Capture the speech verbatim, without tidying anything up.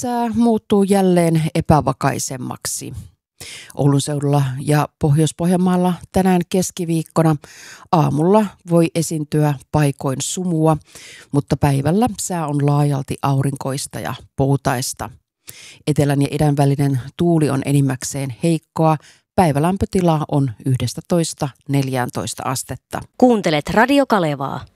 sää muuttuu jälleen epävakaisemmaksi. Oulun seudulla ja Pohjois-Pohjanmaalla tänään keskiviikkona aamulla voi esiintyä paikoin sumua, mutta päivällä sää on laajalti aurinkoista ja poutaista. Etelän ja idän välinen tuuli on enimmäkseen heikkoa. Päivälämpötila on yksitoista neljätoista astetta. Kuuntelet Radio Kalevaa.